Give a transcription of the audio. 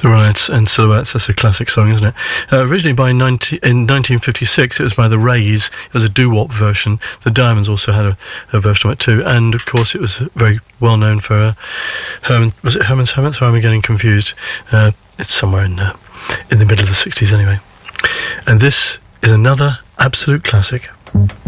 Right, and Silhouettes, that's a classic song, isn't it? Originally in 1956, it was by the Rays. It was a doo-wop version. The Diamonds also had a version of it too, and of course it was very well known for was it Herman's Hermits, or am I getting confused? It's somewhere in the middle of the 60s anyway. And this is another absolute classic.